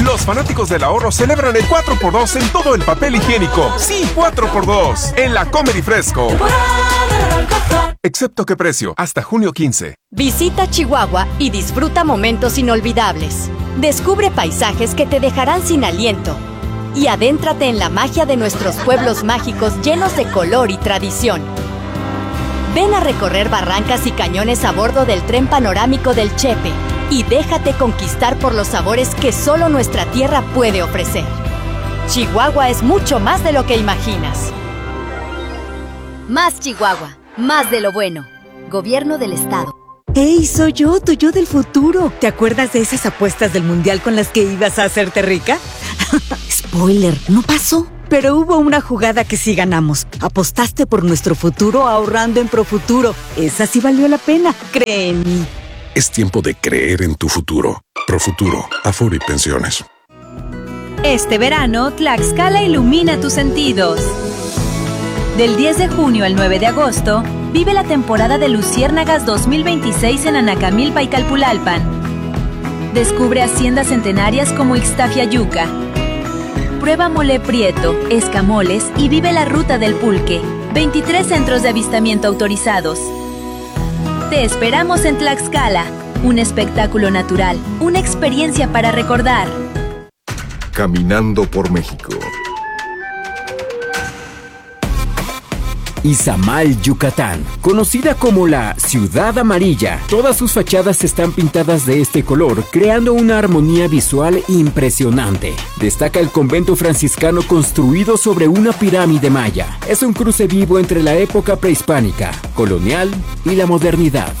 Los fanáticos del ahorro celebran el 4x2 en todo el papel higiénico. Sí, 4x2 en la Comer y Fresco. Excepto qué precio, hasta junio 15. Visita Chihuahua y disfruta momentos inolvidables. Descubre paisajes que te dejarán sin aliento. Y adéntrate en la magia de nuestros pueblos mágicos llenos de color y tradición. Ven a recorrer barrancas y cañones a bordo del tren panorámico del Chepe y déjate conquistar por los sabores que solo nuestra tierra puede ofrecer. Chihuahua es mucho más de lo que imaginas. Más Chihuahua, más de lo bueno. Gobierno del Estado. ¡Hey, soy yo, tu yo del futuro! ¿Te acuerdas de esas apuestas del mundial con las que ibas a hacerte rica? Spoiler, no pasó. Pero hubo una jugada que sí ganamos. Apostaste por nuestro futuro ahorrando en Profuturo. Esa sí valió la pena, cree en mí. Es tiempo de creer en tu futuro. Profuturo, Afore y Pensiones. Este verano, Tlaxcala ilumina tus sentidos. Del 10 de junio al 9 de agosto, vive la temporada de Luciérnagas 2026 en Anacamilpa y Calpulalpan. Descubre haciendas centenarias como Ixtafiayuca. Prueba mole prieto, escamoles y vive la ruta del pulque. 23 centros de avistamiento autorizados. Te esperamos en Tlaxcala. Un espectáculo natural, una experiencia para recordar. Caminando por México. Izamal, Yucatán, conocida como la Ciudad Amarilla. Todas sus fachadas están pintadas de este color, creando una armonía visual impresionante. Destaca el convento franciscano construido sobre una pirámide maya. Es un cruce vivo entre la época prehispánica, colonial y la modernidad.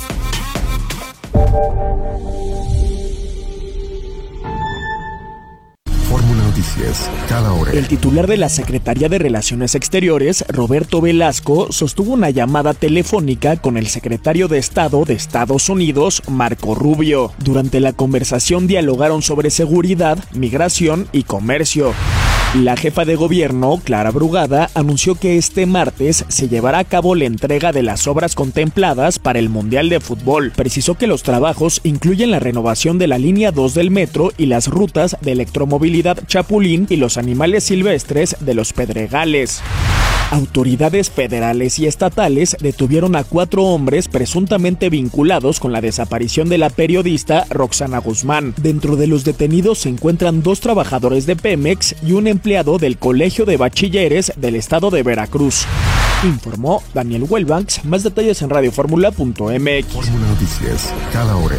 Fórmula Noticias, cada hora. El titular de la Secretaría de Relaciones Exteriores, Roberto Velasco, sostuvo una llamada telefónica con el secretario de Estado de Estados Unidos, Marco Rubio. Durante la conversación dialogaron sobre seguridad, migración y comercio. La jefa de gobierno, Clara Brugada, anunció que este martes se llevará a cabo la entrega de las obras contempladas para el Mundial de Fútbol. Precisó que los trabajos incluyen la renovación de la línea 2 del metro y las rutas de electromovilidad Chapulín y los animales silvestres de los Pedregales. Autoridades federales y estatales detuvieron a 4 hombres presuntamente vinculados con la desaparición de la periodista Roxana Guzmán. Dentro de los detenidos se encuentran 2 trabajadores de Pemex y un empleado del Colegio de Bachilleres del estado de Veracruz. Informó Daniel Huelbanks. Más detalles en radioformula.mx. Fórmula Noticias, cada hora.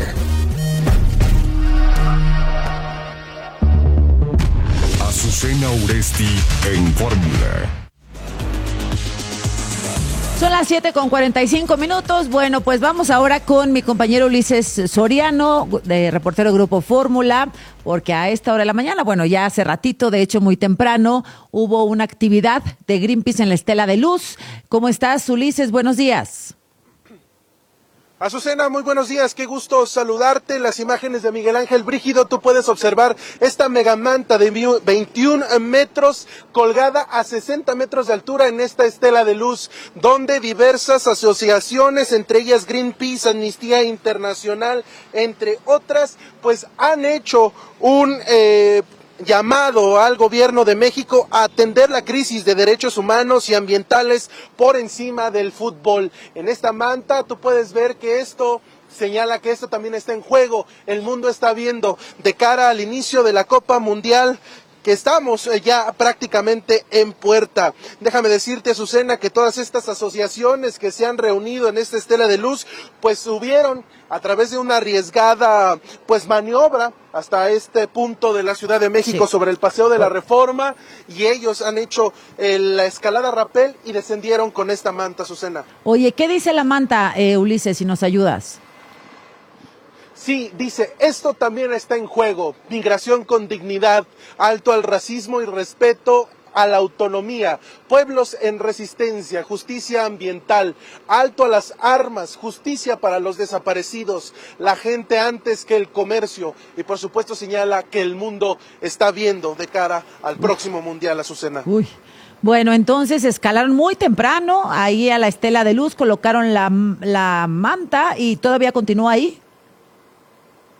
Azucena Uresti en Fórmula. Son las 7:45. Bueno, pues vamos ahora con mi compañero Ulises Soriano, de reportero Grupo Fórmula, porque a esta hora de la mañana, bueno, ya hace ratito, de hecho muy temprano, hubo una actividad de Greenpeace en la Estela de Luz. ¿Cómo estás, Ulises? Buenos días. Azucena, muy buenos días, qué gusto saludarte. Las imágenes de Miguel Ángel Brígido, tú puedes observar esta megamanta de 21 metros colgada a 60 metros de altura en esta estela de luz, donde diversas asociaciones, entre ellas Greenpeace, Amnistía Internacional, entre otras, pues han hecho un llamado al gobierno de México a atender la crisis de derechos humanos y ambientales por encima del fútbol. En esta manta tú puedes ver que esto señala que esto también está en juego. El mundo está viendo de cara al inicio de la Copa Mundial, que estamos ya prácticamente en puerta. Déjame decirte, Azucena, que todas estas asociaciones que se han reunido en esta estela de luz, pues subieron a través de una arriesgada pues maniobra hasta este punto de la Ciudad de México, sí, sobre el Paseo de la Reforma, y ellos han hecho la escalada a rapel y descendieron con esta manta, Azucena. Oye, ¿qué dice la manta, Ulises, si nos ayudas? Sí, dice, esto también está en juego, migración con dignidad, alto al racismo y respeto a la autonomía, pueblos en resistencia, justicia ambiental, alto a las armas, justicia para los desaparecidos, la gente antes que el comercio, y por supuesto señala que el mundo está viendo de cara al próximo mundial, Azucena. Uy. Bueno, entonces escalaron muy temprano ahí a la Estela de Luz, colocaron la manta y todavía continúa ahí.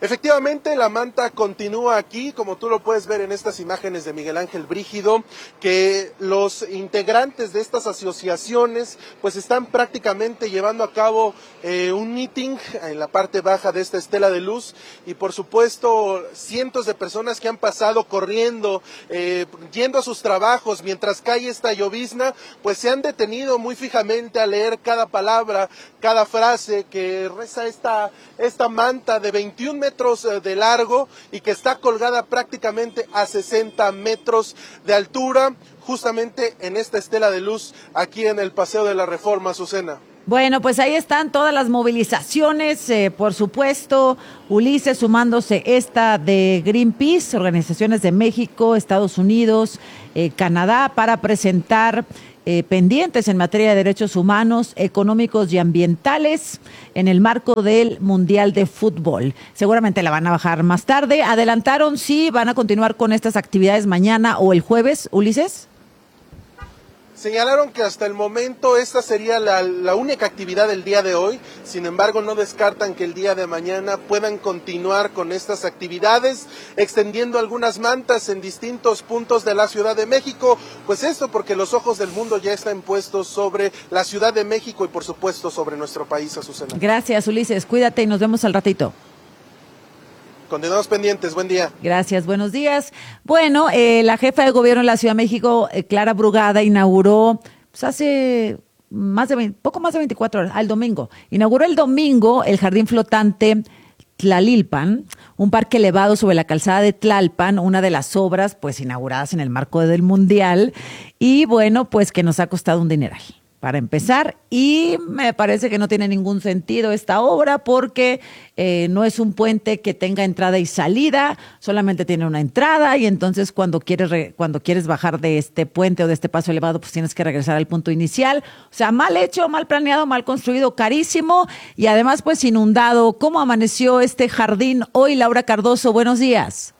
Efectivamente, la manta continúa aquí, como tú lo puedes ver en estas imágenes de Miguel Ángel Brígido, que los integrantes de estas asociaciones pues están prácticamente llevando a cabo un meeting en la parte baja de esta estela de luz, y por supuesto cientos de personas que han pasado corriendo, yendo a sus trabajos mientras cae esta llovizna, pues se han detenido muy fijamente a leer cada palabra, cada frase que reza esta manta de 21 metros de largo y que está colgada prácticamente a 60 metros de altura, justamente en esta estela de luz aquí en el Paseo de la Reforma, Azucena. Bueno, pues ahí están todas las movilizaciones, por supuesto, Ulises, sumándose esta de Greenpeace, organizaciones de México, Estados Unidos, Canadá, para presentar pendientes en materia de derechos humanos, económicos y ambientales en el marco del Mundial de Fútbol. Seguramente la van a bajar más tarde. Adelantaron si van a continuar con estas actividades mañana o el jueves, Ulises. Señalaron que hasta el momento esta sería la única actividad del día de hoy, sin embargo no descartan que el día de mañana puedan continuar con estas actividades, extendiendo algunas mantas en distintos puntos de la Ciudad de México, pues esto porque los ojos del mundo ya están puestos sobre la Ciudad de México y por supuesto sobre nuestro país, Azucena. Gracias, Ulises, cuídate y nos vemos al ratito. Continuamos pendientes, buen día. Gracias, buenos días. Bueno, la jefa de gobierno de la Ciudad de México, Clara Brugada, inauguró pues hace poco más de 24 horas, el domingo. Inauguró el domingo el jardín flotante Tlalilpan, un parque elevado sobre la calzada de Tlalpan, una de las obras pues inauguradas en el marco del Mundial, y bueno, pues que nos ha costado un dineral para empezar, y me parece que no tiene ningún sentido esta obra porque no es un puente que tenga entrada y salida, solamente tiene una entrada, y entonces cuando quieres bajar de este puente o de este paso elevado, pues tienes que regresar al punto inicial. O sea, mal hecho, mal planeado, mal construido, carísimo, y además pues inundado. ¿Cómo amaneció este jardín hoy, Laura Cardoso? Buenos días.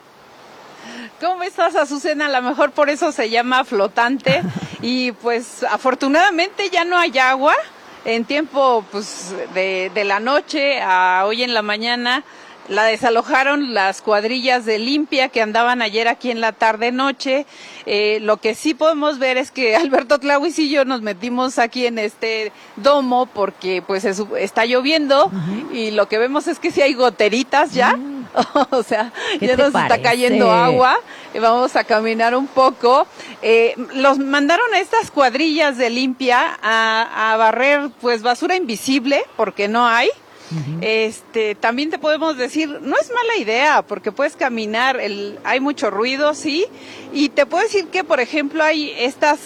¿Cómo estás, Azucena? A lo mejor por eso se llama flotante. Y pues afortunadamente ya no hay agua. En tiempo pues de la noche a hoy en la mañana la desalojaron las cuadrillas de limpia que andaban ayer aquí en la tarde-noche. Lo que sí podemos ver es que Alberto Tláhuiz y yo nos metimos aquí en este domo porque pues está lloviendo, y lo que vemos es que sí hay goteritas ya. O sea, ya nos está cayendo agua. Vamos a caminar un poco. Los mandaron a estas cuadrillas de limpia a barrer pues basura invisible porque no hay. También te podemos decir, no es mala idea porque puedes caminar, hay mucho ruido, sí, y te puedo decir que por ejemplo hay estas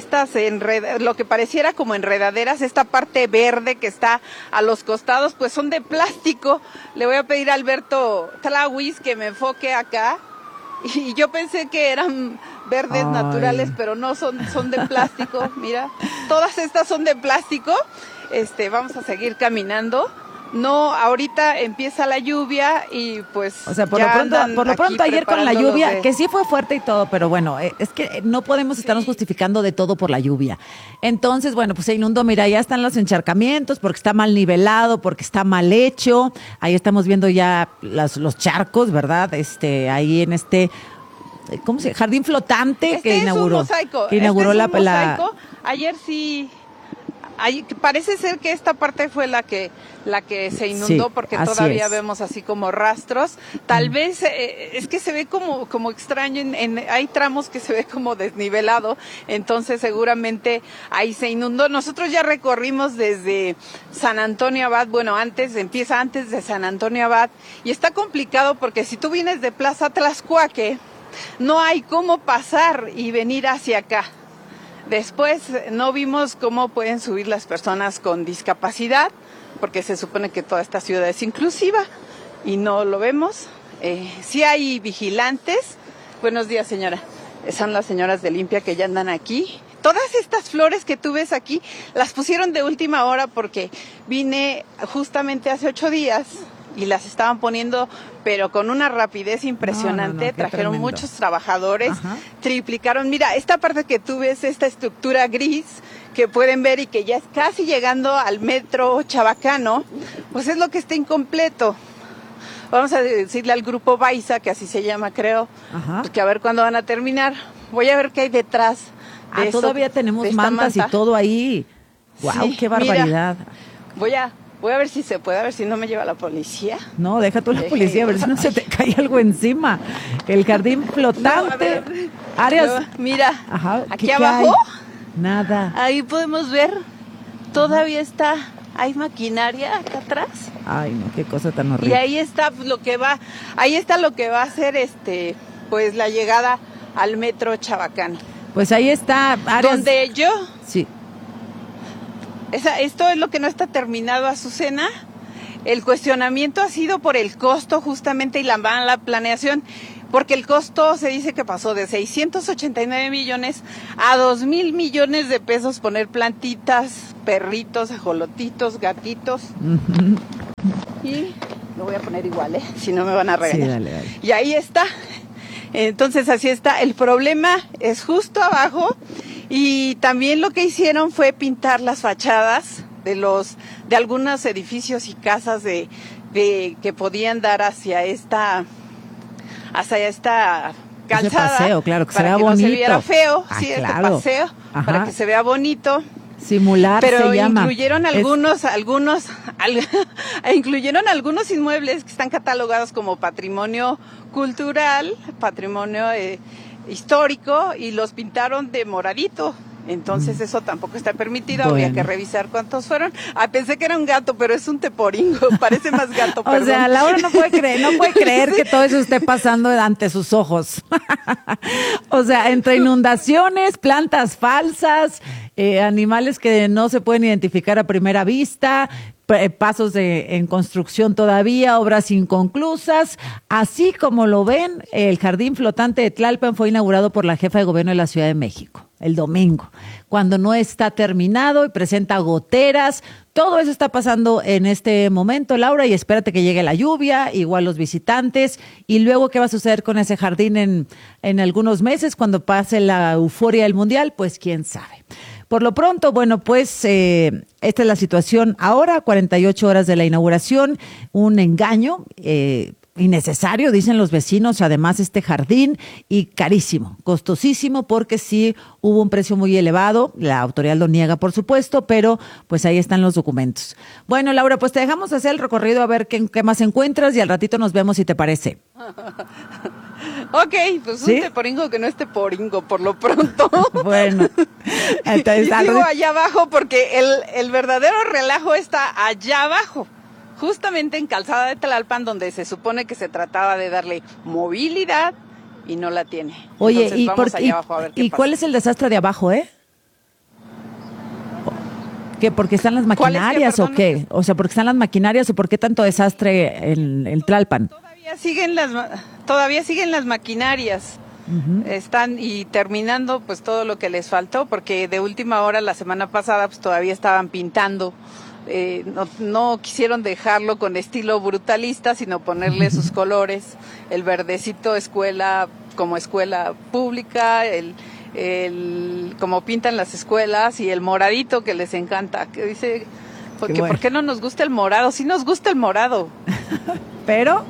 lo que pareciera como enredaderas, esta parte verde que está a los costados, pues son de plástico. Le voy a pedir a Alberto Tláhuiz que me enfoque acá, y yo pensé que eran verdes naturales, pero no, son de plástico. Mira, todas estas son de plástico. Vamos a seguir caminando. No, ahorita empieza la lluvia y pues o sea, por lo pronto ayer con la lluvia, que sí fue fuerte y todo, pero bueno, es que no podemos estarnos justificando de todo por la lluvia. Entonces, bueno, pues se inundó, mira, ya están los encharcamientos porque está mal nivelado, porque está mal hecho. Ahí estamos viendo ya los charcos, ¿verdad? Ahí en ¿cómo se llama? Jardín flotante que inauguró. Que inauguró la Ayer sí. Parece ser que esta parte fue la que se inundó, sí, porque todavía vemos así como rastros. Tal vez es que se ve como extraño, hay tramos que se ve como desnivelado, entonces seguramente ahí se inundó. Nosotros ya recorrimos desde San Antonio Abad, bueno, empieza antes de San Antonio Abad, y está complicado porque si tú vienes de Plaza Tlaxcuaque, no hay cómo pasar y venir hacia acá. Después no vimos cómo pueden subir las personas con discapacidad, porque se supone que toda esta ciudad es inclusiva y no lo vemos. Sí hay vigilantes. Buenos días, señora. Son las señoras de limpia que ya andan aquí. Todas estas flores que tú ves aquí las pusieron de última hora porque vine justamente hace 8 días y las estaban poniendo, pero con una rapidez impresionante. Trajeron tremendo. Muchos trabajadores. Ajá. Triplicaron. Mira, esta parte que tú ves, esta estructura gris que pueden ver y que ya es casi llegando al metro Chabacano, pues es lo que está incompleto. vamos a decirle al grupo Baiza, que así se llama, creo, pues que a ver cuándo van a terminar. Voy a ver qué hay detrás. Todavía tenemos mantas y todo ahí. ¡Guau, qué barbaridad! Mira, voy a ver si se puede, a ver si no me lleva la policía. No, deja tú la policía, a ver si no se te cae algo encima. El jardín flotante. Áreas. Mira, aquí ¿qué abajo. Nada. Ahí podemos ver, todavía hay maquinaria acá atrás. Ay, no, qué cosa tan horrible. Y ahí está lo que va a ser pues la llegada al metro Chabacán. Pues ahí está, áreas. Donde yo. Sí. Esto es lo que no está terminado, Azucena. El cuestionamiento ha sido por el costo justamente y la mala planeación, porque el costo se dice que pasó de 689 millones a 2,000 millones de pesos poner plantitas, perritos, ajolotitos, gatitos. Y lo voy a poner igual, si no me van a regañar. Sí, dale. Y ahí está. Entonces así está. El problema es justo abajo. Y también lo que hicieron fue pintar las fachadas de algunos edificios y casas de que podían dar hacia esta calzada. Ese paseo, claro, que se vea bonito. bonito. No se viera feo, claro. Este paseo, para que se vea bonito. Simular pero se llama. Incluyeron incluyeron algunos inmuebles que están catalogados como patrimonio cultural, patrimonio histórico, y los pintaron de moradito. Entonces eso tampoco está permitido. Bueno. Habría que revisar cuántos fueron. Pensé que era un gato, pero es un teporingo, parece más gato. O sea, Laura no puede creer Sí. que todo eso esté pasando ante sus ojos. O sea, entre inundaciones, plantas falsas, animales que no se pueden identificar a primera vista, pasos en construcción todavía, obras inconclusas. Así como lo ven, el jardín flotante de Tlalpan fue inaugurado por la jefa de gobierno de la Ciudad de México el domingo, cuando no está terminado y presenta goteras. Todo eso está pasando en este momento, Laura, y espérate que llegue la lluvia, igual los visitantes, y luego qué va a suceder con ese jardín en algunos meses, cuando pase la euforia del Mundial, pues quién sabe. Por lo pronto, bueno, pues esta es la situación ahora, 48 horas de la inauguración, un engaño innecesario, dicen los vecinos, además este jardín, y carísimo, costosísimo, porque sí hubo un precio muy elevado, la autoridad lo niega por supuesto, pero pues ahí están los documentos. Bueno, Laura, pues te dejamos hacer el recorrido a ver qué más encuentras y al ratito nos vemos si te parece. Ok, pues ¿Sí? un teporingo que no es teporingo por lo pronto. Bueno, entonces, y sigo allá abajo porque el verdadero relajo está allá abajo, justamente en Calzada de Tlalpan, donde se supone que se trataba de darle movilidad y no la tiene. Oye, entonces, vamos allá abajo a ver qué pasa. ¿Cuál es el desastre de abajo, ¿Qué, porque están las maquinarias o qué? O sea, ¿porque están las maquinarias o por qué tanto desastre en el Tlalpan? Todavía siguen las maquinarias. Están y terminando pues todo lo que les faltó, porque de última hora la semana pasada pues todavía estaban pintando. No quisieron dejarlo con estilo brutalista, sino ponerle sus colores, el verdecito escuela como escuela pública, como pintan las escuelas, y el moradito que les encanta, que dice, porque ¿por qué no nos gusta el morado? Sí nos gusta el morado. pero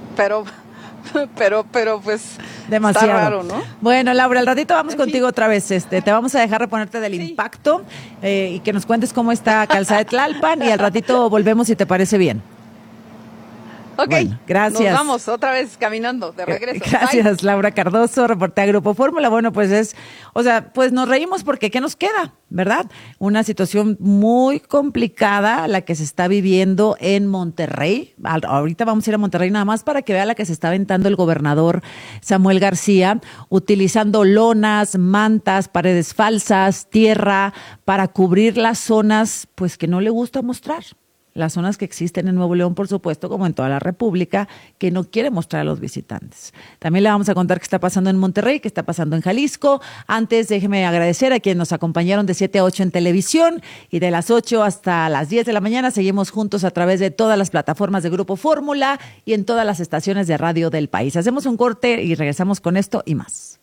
pues demasiado está raro, ¿no? Bueno, Laura, al ratito vamos contigo otra vez. Te vamos a dejar reponerte del impacto y que nos cuentes cómo está Calzada de Tlalpan, y al ratito volvemos si te parece bien. Ok, bueno, gracias. Nos vamos otra vez caminando de regreso. Gracias, Bye. Laura Cardoso, reportera Grupo Fórmula. Bueno, pues pues nos reímos porque ¿qué nos queda? ¿Verdad? Una situación muy complicada la que se está viviendo en Monterrey. Ahorita vamos a ir a Monterrey nada más para que vea la que se está aventando el gobernador Samuel García, utilizando lonas, mantas, paredes falsas, tierra, para cubrir las zonas pues que no le gusta mostrar. Las zonas que existen en Nuevo León, por supuesto, como en toda la República, que no quiere mostrar a los visitantes. También le vamos a contar qué está pasando en Monterrey, qué está pasando en Jalisco. Antes, déjeme agradecer a quienes nos acompañaron de 7 a 8 en televisión, y de las 8 hasta las 10 de la mañana seguimos juntos a través de todas las plataformas de Grupo Fórmula y en todas las estaciones de radio del país. Hacemos un corte y regresamos con esto y más.